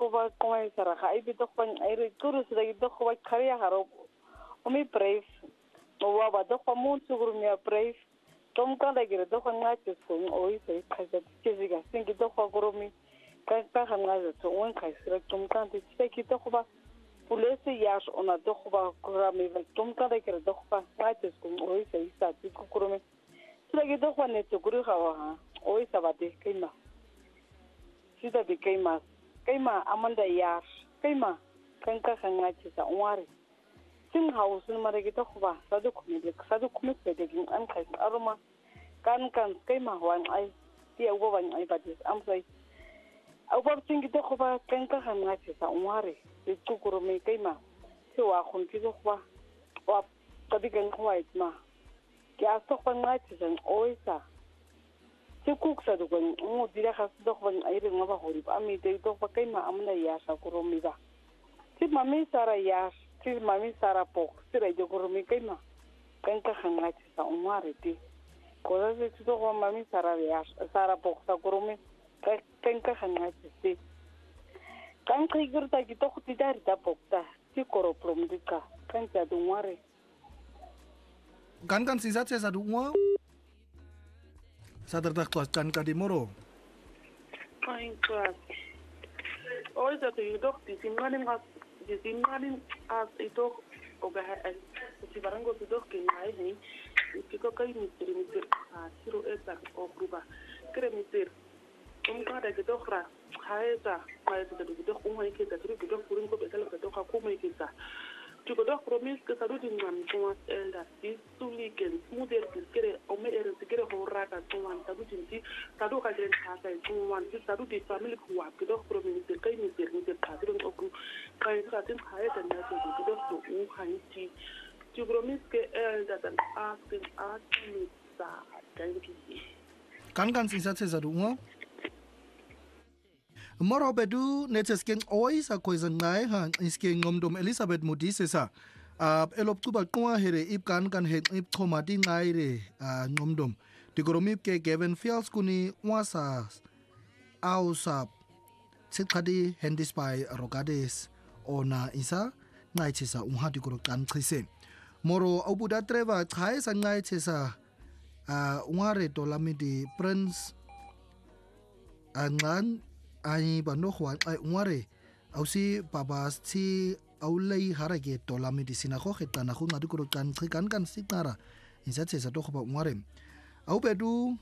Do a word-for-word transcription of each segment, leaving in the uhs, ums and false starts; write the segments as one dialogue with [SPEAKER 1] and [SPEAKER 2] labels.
[SPEAKER 1] ko ba ko ai sara ga ibe to kwan ai re kuru sira to ko ba kharia haro o mi brave o wa ba to ko mun su guru mi brave tom ka da gire to ko nga che ko o i sai khaja che ziga singi to ko guru mi ka ka ha nga to on kai sira tom ka te che ki to ko ba pulese yas ona to ko ba ko mi tom ka da gire to ko ba nga che ko o i sai sa ti ko guru mi sira ki to ko ne to guru ha wa o i sa ba de kaima sida de kaima kaima amanda yar kaima kan ka kan ngaci sa unware sin hausun mara gita kuba sadu kuma de sadu kuma de gin an kai aruma kan kan kaima wan ai ti ugo wan ai ba dis am sai ugo sin gita kuba kan ka kan ngaci sa unware de tukuru me kaima ti wa khun ti kuba wa ka digan kuwa itma ya so kan ngaci san oisa se kuksa do kon mo dira khas do kon ayre ngaba hori ami te do pa kai ma amna ya sa ko mi ba ti mami sara ya ti mami sara po ti re jo ko mi kai ma kan ka khanga ti sa umare ti ko da se do ko mami sara ya sara po sa ko mi kan ka khanga ti ti kan kai gurta ki to ti dar da po ta ti ko ro prom dika kan ta do mare
[SPEAKER 2] kan kan si sa sa do mo Sadar dak tuas kan kadi moro.
[SPEAKER 3] Kain kelas. Oh itu tuh itu di sini as di sini as itu oke si barang gue itu kena ini kita kai mitir mitir ah siru eta o gruba kere mitir umka ada gitu kra hai ta hai itu gitu umai kita terus gitu kurang kok betul betul aku umai kita Juga dah promis ke sadu dengan tuan elda di suliken model kira ome er kira horata tuan sadu jinti sadu kajian khasa tuan di sadu di family kuat kita promis kai mitir mitir khasa dong aku kai khasa khaya dan nasi kita tu u hanci juga promis ke elda dan asin asin sa janji
[SPEAKER 2] kan kan sisa sisa sadu ngo Moro bedu netesken oi sa koisa ngai ha iske ngomdom Elizabeth Modise sa a elop tuba kwa here ip kan kan he ip thoma di ngai re a ngomdom tikoromip ke Gavin Fields kuni wasa ausap sikadi hendispai rogades ona isa ngai chisa unha tikoro kan khise moro obuda treva khai sa ngai chisa a unare tolamidi prince angan ai bano khwan ai ngare ausi babas ti aulai harage tolami di sinago kheta na khunga dikuro kan kan kan sitara insa tse sa to khoba ngare au bedu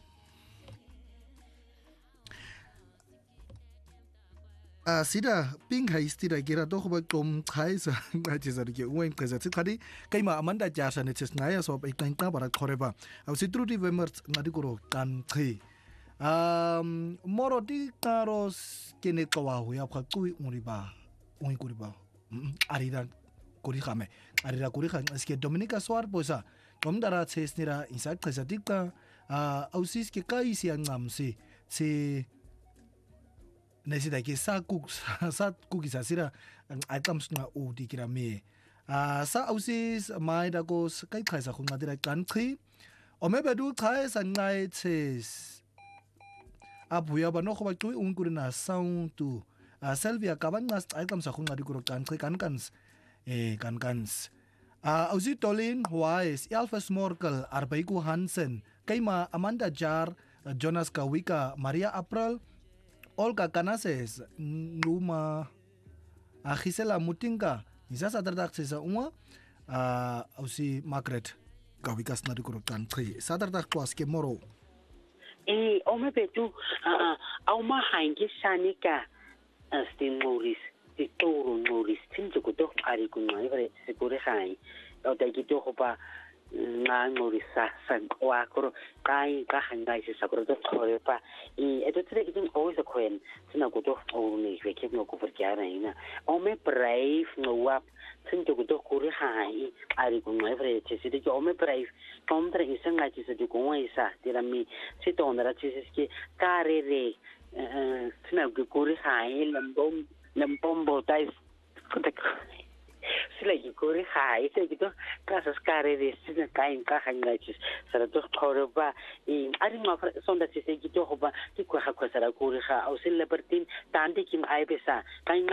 [SPEAKER 2] a sida ping hai stira gira to khoba tom khai sa na tse sa ke wen kaza tse khadi kaima amanda jasa ne tse ngaya so pe tan ta bara khoreba ausi truti wemer na dikuro kan thi Um, moro di karos kene kawahu ya kwa kui uriba ui kuriba arira kuri khame arira kuri khame eske Dominica Swar posa komdara chesnira insa khasa dikta a ausis ke kai si angamsi si nesida ke sa kuk sa kuki sa sira items na u dikira me a sa ausis mai da gos kai khasa khunga dira kan thi omebedu khai sa ngai ches abuya ba no khoba tui ungurina sound tu a Selvia kaban nas item sa khunga di kuro kan kan kan eh kan kan a ausi tolin wise Alpha Smorkel Arbeiku Hansen kaima Amanda Jar Jonas Kawika Maria April Olga Canases Numa a Gisela Mutinga isa sa dardak sa uma a ausi Margaret Kawika na di kuro kan sa dardak twas ke moro
[SPEAKER 4] Eh, o me betu, ah, au ma hangi sanika, stin Morris, di toro Morris, tin to go ari kun mai vare segure hai. O da gitu hopa na Morris sa san wa koro kai ka hangai se sakoro to kore pa. E eto tere gitu always a queen, tina go to o ni ve ke no ko per kara ina. O me brave no wap, tin to go to kore hai, ari kun mai vare che se de o me brave. Tomtra isanga ci se dico oi sa tira mi si tondra ci se che carere eh sina che corri hai lambom lambom botai sila che corri hai se che to casa carere sina kai ka hanga ci sara to thorba in ari ma sonda ci se che to hoba ti ko ha ko sara corri ha au sila bertin tante kim ai besa kai